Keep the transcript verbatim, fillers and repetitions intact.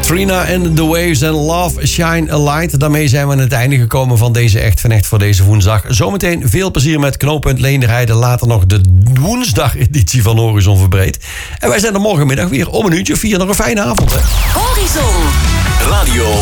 Trina and the Waves en Love Shine a Light. Daarmee zijn we aan het einde gekomen van deze Echt van Echt voor deze woensdag. Zometeen veel plezier met Knooppunt Leenderheide. Later nog de woensdag-editie van Horizon Verbreed. En wij zijn er morgenmiddag weer om een uurtje of vier. Nog een fijne avond, hè? Horizon. Radio